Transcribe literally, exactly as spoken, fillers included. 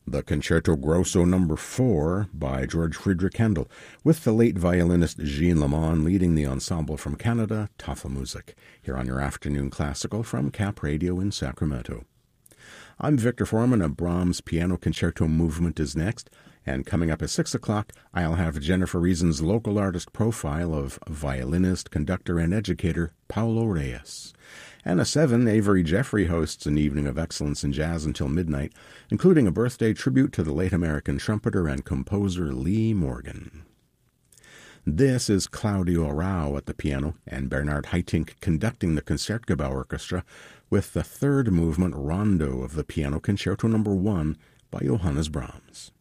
the Concerto Grosso Number four by George Friedrich Handel, with the late violinist Jean Lamont leading the ensemble from Canada, Tafelmusik, here on your Afternoon Classical from Cap Radio in Sacramento. I'm Victor Foreman. A Brahms Piano Concerto movement is next, and coming up at six o'clock, I'll have Jennifer Reason's local artist profile of violinist, conductor, and educator Paulo Reyes. And at seven, Avery Jeffrey hosts an evening of excellence in jazz until midnight, including a birthday tribute to the late American trumpeter and composer Lee Morgan. This is Claudio Rao at the piano and Bernard Haitink conducting the Concertgebouw Orchestra with the third movement rondo of the Piano Concerto Number one by Johannes Brahms.